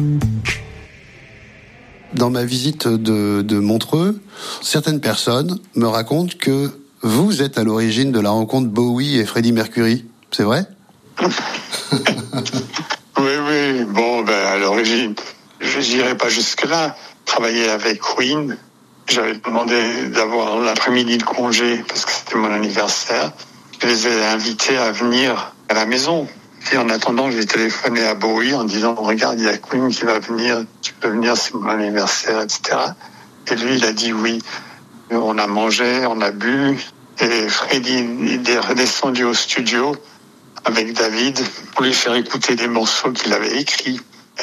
Dans ma visite de Montreux, certaines personnes me racontent que vous êtes à l'origine de la rencontre Bowie et Freddie Mercury. C'est vrai ? Oui. Bon, à l'origine, je n'irai pas jusque-là. Travailler avec Queen, j'avais demandé d'avoir l'après-midi de congé parce que c'était mon anniversaire. Je les ai invités à venir à la maison. Et en attendant, j'ai téléphoné à Bowie en disant « Regarde, il y a Queen qui va venir, tu peux venir, c'est mon anniversaire, etc. » Et lui, il a dit oui. On a mangé, on a bu. Et Freddie, il est redescendu au studio avec David pour lui faire écouter des morceaux qu'il avait écrits.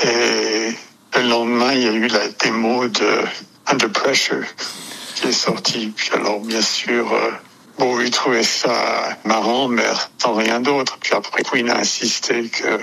Et le lendemain, il y a eu la démo de Under Pressure qui est sortie. Puis alors, bien sûr, Bowie trouvait ça marrant, mais sans rien d'autre. Puis après, Queen a insisté que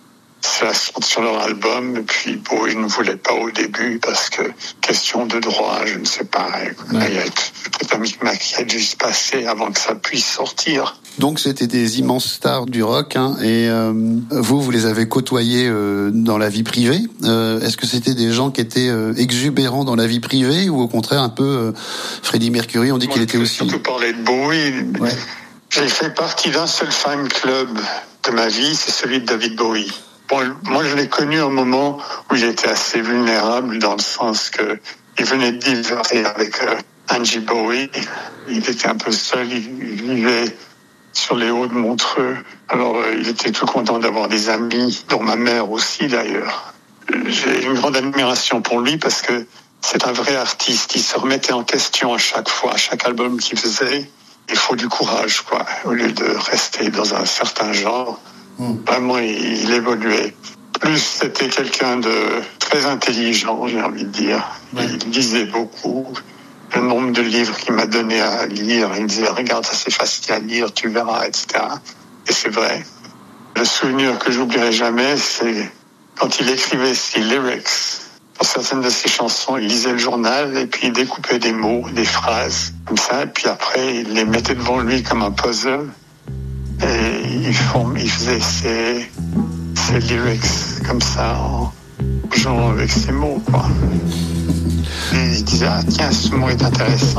ça sorte sur leur album. Et puis Bowie ne voulait pas au début parce que question de droit, je ne sais pas. Ouais. Il y a tout un micmac qui a dû se passer avant que ça puisse sortir. Donc c'était des immenses stars du rock, hein, et vous les avez côtoyés dans la vie privée. Est-ce que c'était des gens qui étaient exubérants dans la vie privée ou au contraire un peu Freddie Mercury, on dit qu'il était aussi... Surtout parler de Bowie. Ouais. J'ai fait partie d'un seul fan club de ma vie, c'est celui de David Bowie. Bon, moi je l'ai connu au moment où il était assez vulnérable dans le sens que il venait de divorcer avec Angie Bowie. Il était un peu seul, il vivait sur les hauts de Montreux. Alors, il était tout content d'avoir des amis, dont ma mère aussi d'ailleurs. J'ai une grande admiration pour lui parce que c'est un vrai artiste. Il se remettait en question à chaque fois, à chaque album qu'il faisait. Il faut du courage, quoi, au lieu de rester dans un certain genre. Vraiment, il évoluait. Plus, c'était quelqu'un de très intelligent, j'ai envie de dire. Ouais. Il lisait beaucoup. Le nombre de livres qu'il m'a donné à lire, il me disait « Regarde, ça c'est facile à lire, tu verras, etc. » Et c'est vrai. Le souvenir que j'oublierai jamais, c'est quand il écrivait ses lyrics. Pour certaines de ses chansons, il lisait le journal et puis il découpait des mots, des phrases, comme ça. Et puis après, il les mettait devant lui comme un puzzle. Et il faisait ses lyrics comme ça, en jouant avec ses mots, quoi. Et il disait « Ah tiens, ce mot est intéressant. »